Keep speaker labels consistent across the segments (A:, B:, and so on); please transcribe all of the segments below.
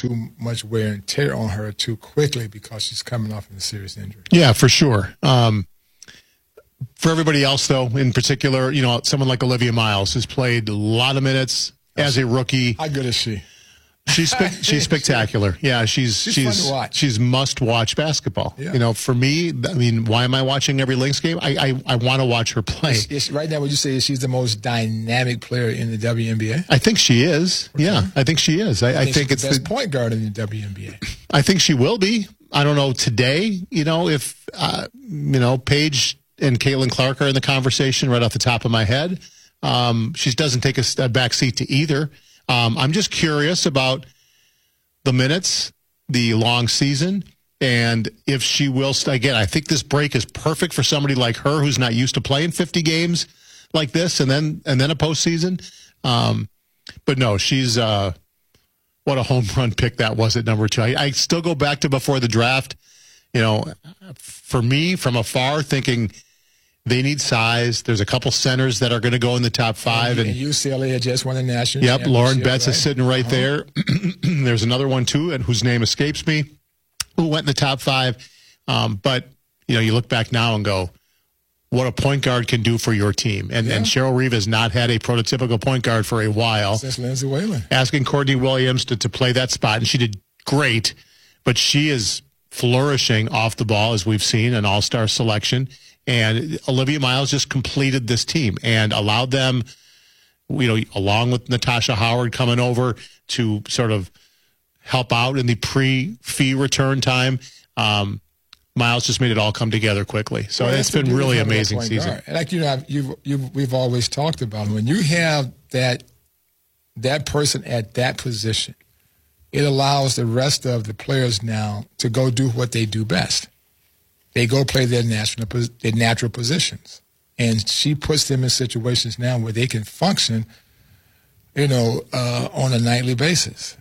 A: too much wear and tear on her too quickly because she's coming off of a serious injury.
B: Yeah, for sure. For everybody else, though, in particular, someone like Olivia Miles has played a lot of minutes as a rookie.
A: How good is she?
B: She's spectacular. Yeah, she's
A: fun to watch.
B: She's must-watch basketball.
A: Yeah.
B: For me, why am I watching every Lynx game? I want to watch her play.
A: Right now, would you say she's the most dynamic player in the WNBA?
B: I think she is. Okay. Yeah, I think she is. I think
A: it's the best point guard in the WNBA.
B: I think she will be. I don't know today, if, Paige and Caitlin Clark are in the conversation right off the top of my head. She doesn't take a back seat to either. I'm just curious about the minutes, the long season, and if she will. Again, I think this break is perfect for somebody like her who's not used to playing 50 games like this, and then a postseason. But no, she's what a home run pick that was at number 2. I still go back to before the draft. For me, from afar, thinking they need size. There's a couple centers that are going to go in the top 5.
A: And UCLA had just won the national championship.
B: Lauren Betts is sitting right there. There's another one, too, and whose name escapes me, who went in the top 5. But, you look back now and go, what a point guard can do for your team. And Cheryl Reeve has not had a prototypical point guard for a while.
A: Since Lindsay Whalen.
B: Asking Courtney Williams to play that spot, and she did great. But she is flourishing off the ball, as we've seen, an all-star selection. And Olivia Miles just completed this team and allowed them, along with Natasha Howard coming over to sort of help out in the pre-fee return time. Miles just made it all come together quickly. So it's been really amazing season.
A: Like we've always talked about, when you have that person at that position, it allows the rest of the players now to go do what they do best. They go play their natural positions. And she puts them in situations now where they can function, on a nightly basis.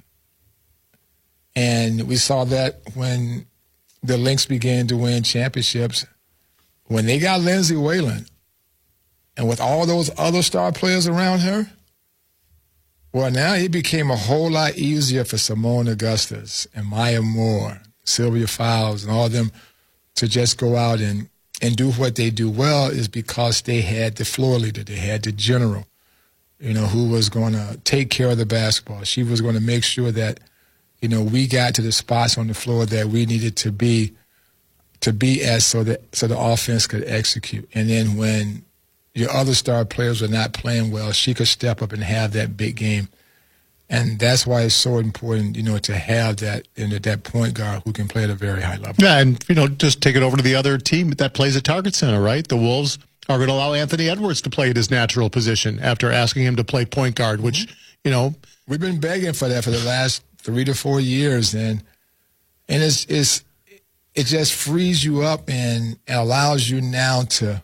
A: And we saw that when the Lynx began to win championships. When they got Lindsay Whalen, and with all those other star players around her, well, now it became a whole lot easier for Simone Augustus and Maya Moore, Sylvia Fowles, and all of them to just go out and do what they do well, is because they had the floor leader. They had the general, who was going to take care of the basketball. She was going to make sure that, we got to the spots on the floor that we needed to be at so the offense could execute. And then when your other star players were not playing well, she could step up and have that big game. And that's why it's so important, to have that that point guard who can play at a very high level.
B: Yeah, and, just take it over to the other team that plays at Target Center, right? The Wolves are going to allow Anthony Edwards to play at his natural position after asking him to play point guard, which,
A: we've been begging for that for the last 3 to 4 years. And it just frees you up and allows you now to,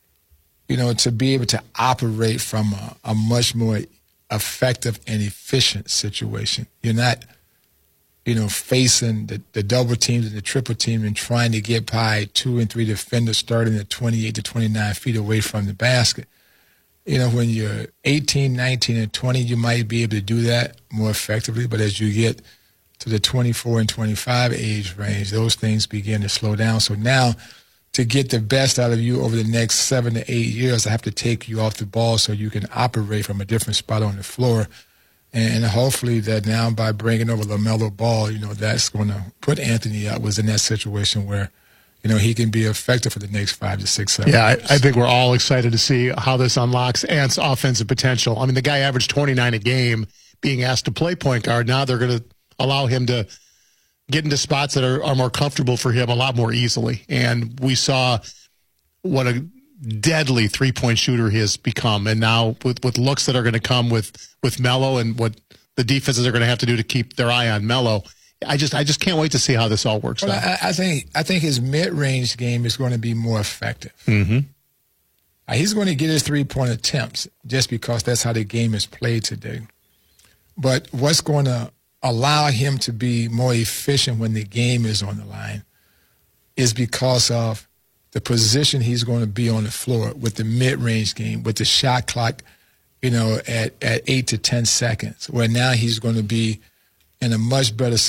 A: to be able to operate from a much more effective and efficient situation. You're not, facing the double teams and the triple team and trying to get by 2 and 3 defenders starting at 28 to 29 feet away from the basket. When you're 18, 19, and 20, you might be able to do that more effectively. But as you get to the 24 and 25 age range, those things begin to slow down. So now, to get the best out of you over the next 7 to 8 years, I have to take you off the ball so you can operate from a different spot on the floor. And hopefully that now by bringing over LaMelo Ball, that's going to put Anthony Edwards in that situation where, he can be effective for the next 5 to 6, 7 years.
B: I think we're all excited to see how this unlocks Ant's offensive potential. I mean, the guy averaged 29 a game being asked to play point guard. Now they're going to allow him to get into spots that are more comfortable for him a lot more easily. And we saw what a deadly three-point shooter he has become. And now with looks that are going to come with Melo and what the defenses are going to have to do to keep their eye on Melo, I just can't wait to see how this all works out.
A: I think his mid-range game is going to be more effective.
B: Mm-hmm.
A: He's going to get his three-point attempts just because that's how the game is played today. But what's going to allow him to be more efficient when the game is on the line is because of the position he's going to be on the floor with the mid-range game, with the shot clock, at 8 to 10 seconds, where now he's going to be in a much better